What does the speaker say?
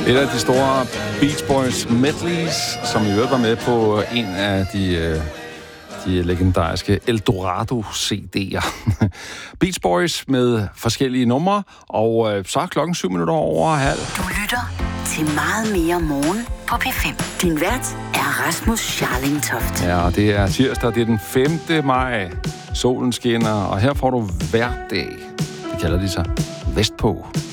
Et af de store Beach Boys medleys, som i øvrigt var med på en af de legendariske Eldorado-CD'er. Beach Boys med forskellige numre, og så er klokken 7:07. Du lytter til Meget mere morgen på P5. Din vært er Rasmus Scharling Toft. Ja, det er tirsdag, det er den 5. maj. Solen skinner, og her får du hver dag. Det kalder de sig vestpå.